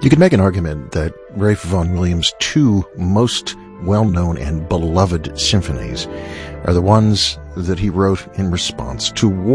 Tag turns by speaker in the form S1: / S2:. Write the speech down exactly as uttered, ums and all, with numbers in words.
S1: You could make an argument that Ralph Vaughan Williams' two most well-known and beloved symphonies are the ones that he wrote in response to war.